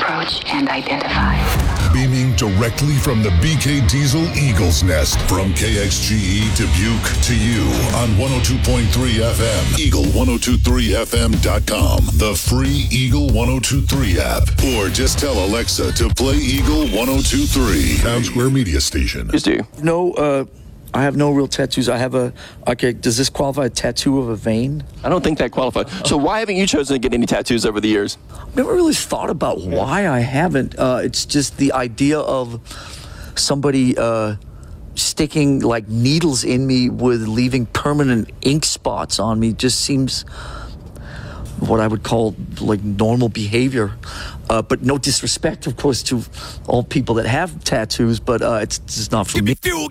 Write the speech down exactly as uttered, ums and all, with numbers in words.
Approach and identify. Beaming directly from the B K Diesel Eagles Nest. From K X G E to Buke to you on one oh two point three F M. Eagle ten twenty-three F M dot com. The free Eagle ten twenty-three app. Or just tell Alexa to play Eagle ten twenty-three. Town Square Media Station. Just do. No, uh, I have no real tattoos. I have a, okay, does this qualify a tattoo of a vein? I don't think that qualifies. So why haven't you chosen to get any tattoos over the years? I've never really thought about why I haven't. Uh, it's just the idea of somebody uh, sticking like needles in me with leaving permanent ink spots on me just seems what I would call like normal behavior. Uh, but no disrespect, of course, to all people that have tattoos, but uh, it's just not for me.